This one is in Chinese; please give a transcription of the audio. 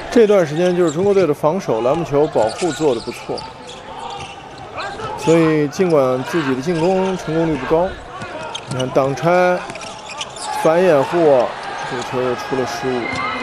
这段时间就是中国队的防守篮板球保护做得不错，所以尽管自己的进攻成功率不高，你看挡拆、反掩护，这个球又出了失误。